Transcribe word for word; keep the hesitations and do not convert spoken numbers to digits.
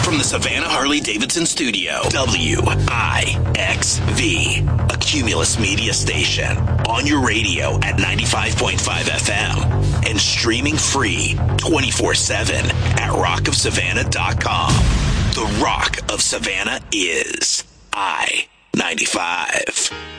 From the Savannah Harley-Davidson studio, W I X V, a Cumulus media station, on your radio at ninety-five point five F M, and streaming free twenty-four seven at rock of savannah dot com. The Rock of Savannah is I ninety-five.